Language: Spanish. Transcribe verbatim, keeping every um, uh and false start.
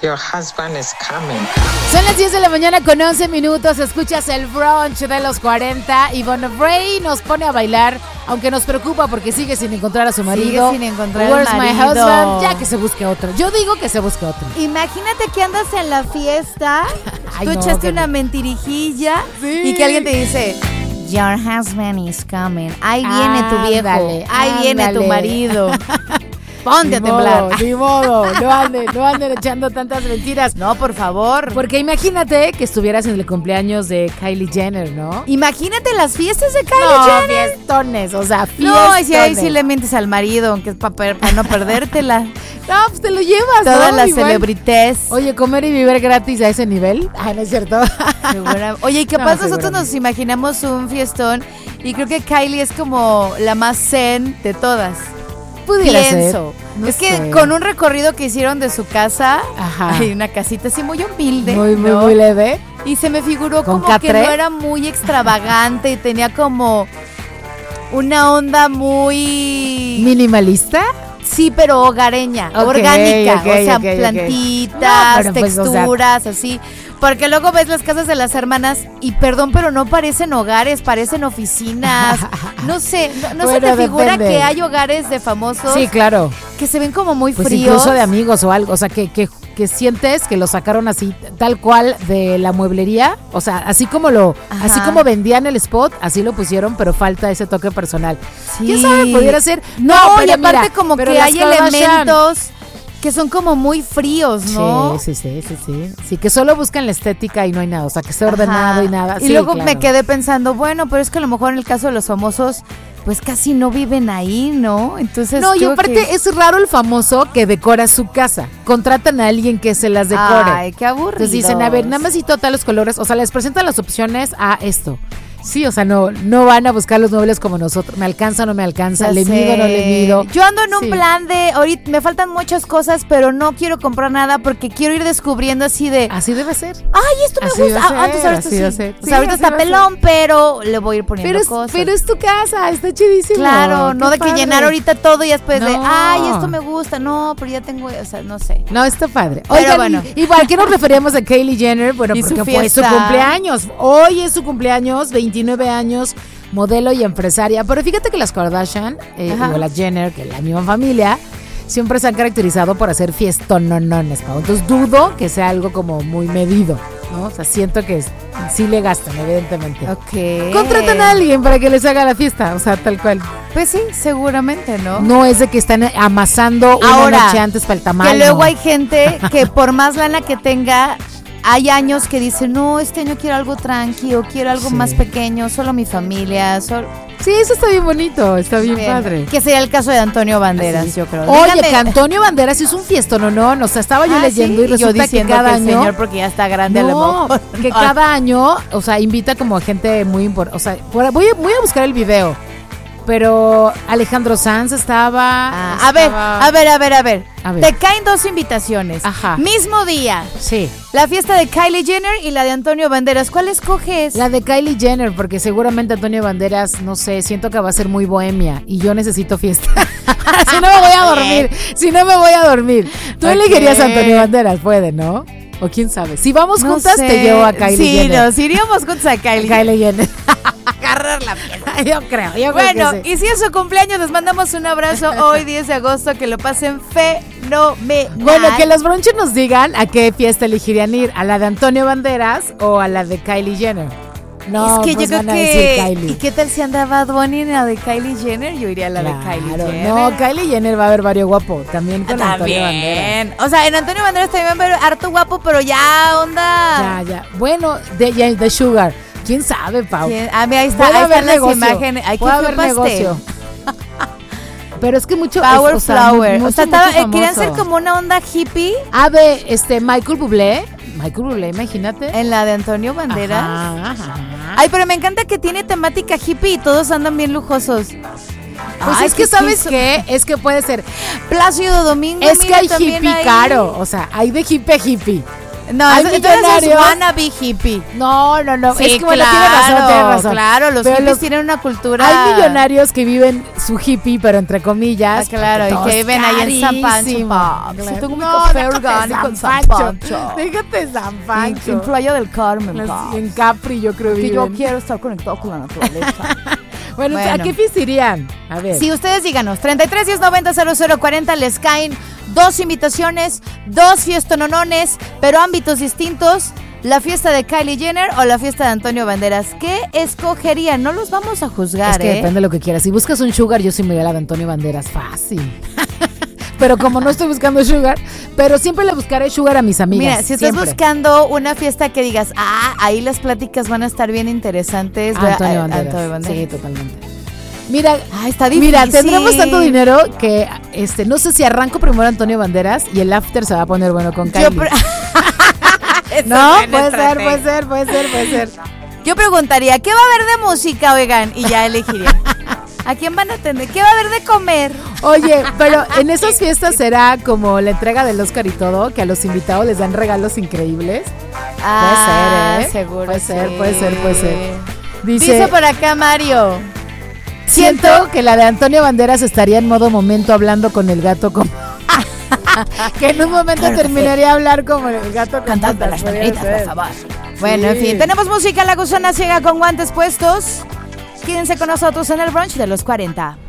Your husband is coming. Son las diez de la mañana con once minutos. Escuchas el brunch de los cuarenta. Ivonne Bray nos pone a bailar, aunque nos preocupa porque sigue sin encontrar a su marido. Sigue sin encontrar Where's al marido. my husband? Ya que se busque otro. Yo digo que se busque otro. Imagínate que andas en la fiesta, Ay, tú no, echaste que una no. mentirijilla Sí. y que alguien te dice, Your husband is coming. Ahí viene tu viejo. Ándale, Ahí viene tu ándale. marido. Ponte a Ni temblar. modo, ni modo. No anden, no anden echando tantas mentiras. No, por favor. Porque imagínate que estuvieras en el cumpleaños de Kylie Jenner, ¿no? Imagínate las fiestas de Kylie No, Jenner. fiestones, o sea, No, fiestones. y si ahí sí le mientes al marido, aunque es para no perdértela. No, pues te lo llevas, Todas ¿no? las Igual. celebrités. Oye, comer y vivir gratis a ese nivel. Ah, no es cierto. Segura- Oye, y capaz No, nosotros seguramente. nos imaginamos un fiestón y creo que Kylie es como la más zen de todas. Pudiera Pienso. ser. No es que sé. con un recorrido que hicieron de su casa, Ajá. hay una casita así muy humilde, Muy, muy, ¿no? muy leve. Y se me figuró ¿Con como que catre? no era muy extravagante y tenía como una onda muy... Minimalista. Sí, pero hogareña, Ok, orgánica, ok, o sea, ok, ok. plantitas, No, pero pues, o sea- texturas, así. Porque luego ves las casas de las hermanas y perdón, pero no parecen hogares, parecen oficinas. No sé, no, no se Bueno, te figura depende. que hay hogares de famosos Sí, claro. que se ven como muy Pues fríos. incluso de amigos o algo. O sea, que, que, que sientes que lo sacaron así, tal cual de la mueblería. O sea, así como lo, Ajá. así como vendían el spot, así lo pusieron, pero falta ese toque personal. Sí. ¿Quién sabe? Pudiera ser. No, y pero aparte mira, como pero que las hay Kardashian- elementos que son como muy fríos, ¿no? Sí, sí, sí, sí, sí. Sí, que solo buscan la estética y no hay nada. O sea, que esté ordenado Ajá. y nada. Y Sí, luego claro. me quedé pensando, bueno, pero es que a lo mejor en el caso de los famosos, pues casi no viven ahí, ¿no? Entonces No, y creo aparte que- es raro el famoso que decora su casa. Contratan a alguien que se las decore. Ay, qué aburrido. Entonces dicen, a ver, nada más necesito tales colores. O sea, les presentan las opciones a esto. Sí, o sea, no, no van a buscar los muebles como nosotros. ¿Me alcanza o no me alcanza? Ya ¿Le sé. mido o no le mido? Yo ando en un Sí. plan de, ahorita me faltan muchas cosas, pero no quiero comprar nada porque quiero ir descubriendo así de, Así debe ser. ay, esto me Así gusta. va a Ah, antes ser, ahora esto así sí. va a ser. O Sí, sea, ahorita así está va a ser. pelón, pero le voy a ir poniendo Pero es, cosas. pero es tu casa, está chidísimo. Claro, Qué no de que padre. llenar ahorita todo y después de, No. ay, esto me gusta. No, pero ya tengo, o sea, no sé. No, está padre. Pero Oigan, bueno. y- igual, ¿qué nos referíamos a Kylie Jenner? Bueno, Y su porque fue su fiesta. cumpleaños. Hoy es su cumpleaños, veintinueve años, modelo y empresaria. Pero fíjate que las Kardashian, eh, Ajá. o las Jenner, que es la misma familia, siempre se han caracterizado por hacer fiestononones, Pau. Entonces dudo que sea algo como muy medido, ¿no? O sea, siento que es- sí le gastan, evidentemente. Ok. Contratan a alguien para que les haga la fiesta, o sea, tal cual. Pues sí, seguramente, ¿no? No es de que están amasando una Ahora, noche antes para el tamal. Que luego no. hay gente que por más lana que tenga, hay años que dicen, no, este año quiero algo tranqui o quiero algo Sí. más pequeño, solo mi familia, solo... Sí, eso está bien bonito, está bien, Bien. padre. Que sería el caso de Antonio Banderas, Así. yo creo. Oye, Dígame- que Antonio Banderas es un fiestón, ¿o no? O sea, estaba yo Ah, leyendo sí, y resulta yo diciendo que cada que el año... señor porque ya está grande a lo No, mejor. que cada año, o sea, invita como a gente muy importante. O sea, por- voy, a- voy a buscar el video. Pero Alejandro Sanz estaba... Ah, a ver, estaba- a ver, a ver, a ver. A ver. Te caen dos invitaciones. Ajá. Mismo día. Sí, La fiesta de Kylie Jenner y la de Antonio Banderas. ¿Cuál escoges? la de Kylie Jenner, porque seguramente Antonio Banderas, no sé, siento que va a ser muy bohemia y yo necesito fiesta. Si no me voy a dormir, si no me voy a dormir. Tú Ok. elegirías a Antonio Banderas, puede, ¿no? O quién sabe. Si vamos No juntas, sé. te llevo a Kylie sí, Jenner. nos iríamos juntos a Kylie. Kylie Jenner. Agarrar la fiesta. Yo creo, yo Bueno, creo que sí. y si es su cumpleaños, les mandamos un abrazo hoy, diez de agosto, que lo pasen fenomenal. Bueno, que los bronches nos digan a qué fiesta elegirían ir, a la de Antonio Banderas o a la de Kylie Jenner. No, es que pues yo creo van a decir que. Kylie. ¿Y qué tal si andaba Bad Bunny en la de Kylie Jenner? Yo iría a la Claro, de Kylie Jenner. no, Kylie Jenner va a ver varios guapo, también con Antonio Banderas. También. O sea, en Antonio Banderas también va a ver harto guapo, pero ya, onda. Ya, ya. Bueno, de, ya, de Sugar. ¿Quién sabe, Pau? ¿Quién? Ah, mira, ahí está, Puede ahí haber están las negocio, imágenes. Ay, qué puede fue haber pastel. negocio. Pero es que mucho Power es, o sea, Flower. mucho, o sea, mucho estaba- eh, querían famoso. ser como una onda hippie Ah, de este Michael Bublé. Michael Bublé, imagínate. en la de Antonio Banderas. Ajá, ajá. Ay, pero me encanta que tiene temática hippie y todos andan bien lujosos. Pues Ay, es que, qué ¿sabes quiso- qué? Es que puede ser. Plácido Domingo. Es que mira, hay también hippie ahí. caro. O sea, hay de hippie a hippie. No, hay eso- entonces es millonarios. wannabe hippie. No, no, no. Sí, es que bueno, tiene razón, tiene razón. Claro, los Pero hippies los- tienen una cultura. Hay millonarios que viven su hippie, pero entre comillas. Ah, claro, porque y todo que es viven ahí en San Pancho, carísimo. pa. Claro. Sí, tengo mi No, café déjate orgánico en San Pancho. Déjate San En, Pancho. en Playa del Carmen, Las- pa. en Capri, yo creo Que yo viven. quiero estar conectado con la naturaleza. Bueno, Bueno. ¿a qué fiesta irían? A ver. Sí, ustedes díganos, treinta y tres, diez, noventa, cero cero cuarenta, les caen dos invitaciones, dos fiestononones, pero ámbitos distintos. La fiesta de Kylie Jenner o la fiesta de Antonio Banderas. ¿Qué escogerían? No los vamos a juzgar, Es que ¿eh? depende de lo que quieras. Si buscas un sugar, yo sí me iría a la de Antonio Banderas. Fácil. Pero como no estoy buscando sugar, pero siempre le buscaré sugar a mis amigas. Mira, si estás siempre. buscando una fiesta que digas, ah, ahí las pláticas van a estar bien interesantes. Ah, ve a- Antonio a- Banderas. Antonio Banderas. Sí, totalmente. Mira, Ay, está difícil. mira, tendremos tanto dinero que este no sé si arranco primero Antonio Banderas y el after se va a poner bueno con Kylie. Yo pre- Eso No, es puede buena ser, puede estrategia. ser, puede ser, puede ser. Yo preguntaría, ¿qué va a haber de música, oigan? Y ya elegiría. ¿A quién van a atender? ¿Qué va a haber de comer? Oye, pero en esas fiestas será como la entrega del Oscar y todo, que a los invitados les dan regalos increíbles. Ah, puede ser, ¿eh? seguro. Puede ser, sí. puede ser, puede ser. Dice, Dice, por acá Mario. siento que la de Antonio Banderas estaría en modo momento hablando con el gato como... que en un momento Claro que terminaría a hablar como el gato con Cantando patas, las podría mañanitas, ser. por favor. Bueno, en Sí. fin, tenemos música en La Gusana Ciega con guantes puestos. Quédense con nosotros en el brunch de los cuarenta.